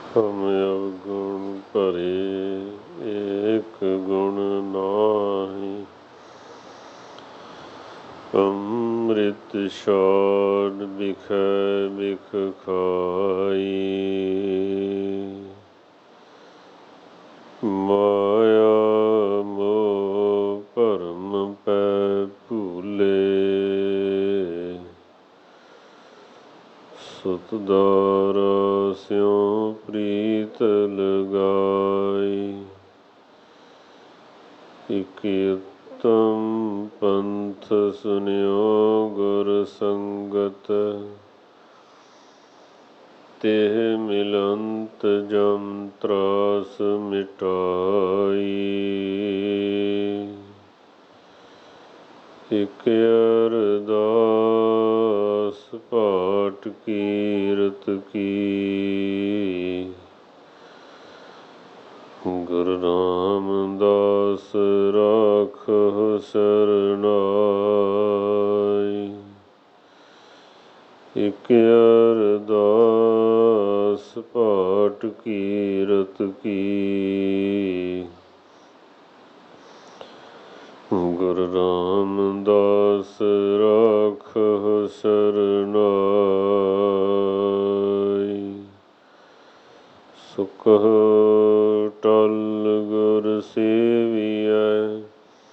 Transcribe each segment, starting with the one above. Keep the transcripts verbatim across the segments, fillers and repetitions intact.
ਹਮ ਅਵਗੁਣ ਭਰੇ ਏਕ ਗੁਣ ਨਾਹੀ। ਅੰਮ੍ਰਿਤ ਛਾਡ ਬਿਖੈ ਬਿਖ ਖਾਈ। ਮਾਇਆ ਮੋਹ ਭਰਮ ਪੈ ਭੂਲੇ। ਸੁਤ ਦਾਰਾ ਸਿਉ ਪ੍ਰੀਤ ਲਗਾਈ। ਇਕ ਉਤਮ ਪੰਥ ਸੁਨਿਓ ਗੁਰ ਸੰਗਤ। ਤਿਹ ਮਿਲੰਤ ਜਮ ਤਰਾਸ ਮਿਟਾਈ। ਇਕ ਅਰਦਾਸ ਪਾਠ ਕੀਰਤ ਕੀ। ਗੁਰੂ ਰਾਮਦਾਸ ਰਾਖਹੁ ਸਰਨਾਈ। ਇਕ ਅਰਦਾਸ ਪਾਠ ਕੀਰਤ ਕੀ। ਗੁਰੂ ਰਾਮਦਾਸ ਰਾਖਹੁ ਸਰਨਾਈ। ਸੁਖਹੁ ਟਲ ਗੁਰ ਸੇਵੀਐ।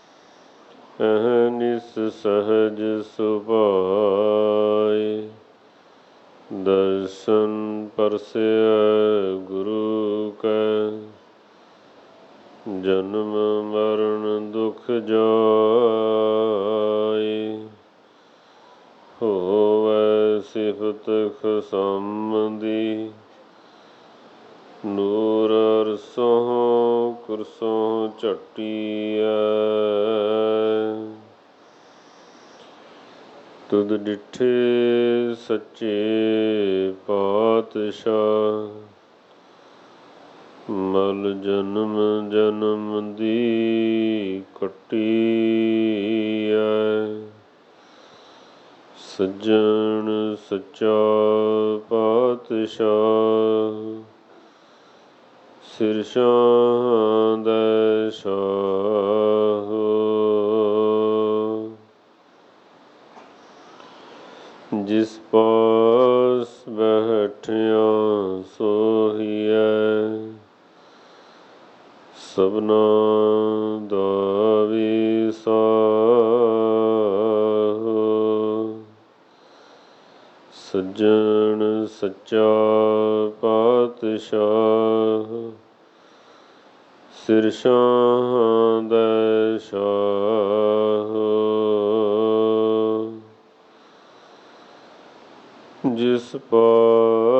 ਅਹਨਿਸ ਸਹਜ ਸੁਭਾਏ। ਦਰਸ਼ਨ ਪਰਸੈ ਗੁਰੂ ਕੈ। ਜਨਮ ਮਰਨ ਦੁਖ ਜਾਏ। ਹੋਵੈ ਸਿਫਤ ਖਸਮ ਦੀ। ਨੂਰ ਅਰਸੋਂ ਕੁਰਸੋਂ ਝਟੀਐ। ਤੁਧ ਡਿਠੇ ਸੱਚੇ ਪਾਤਸ਼ਾਹ। ਮਲ ਜਨਮ ਜਨਮ ਦੀ ਕੱਟੀਐ। ਸੱਜਣ ਸੱਚਾ ਪਾਤਸ਼ਾਹ। ਸਿਰ ਸ਼ਾਹ ਦਇ ਸ਼ਾਹ। ਜਿਸ ਪਾਸ ਬੈਠਿਆ ਸੋਹੀਐ। ਸਭਨਾ ਦਾ ਵੀਸਾਹ। ਸੱਜਣ ਸੱਚਾ ਪਾਤਸ਼ਾਹ। ਸਿਰ ਸ਼ਾਹ ਦਇ ਸ਼ਾਹ। ਜਿਸ ਪਾਸ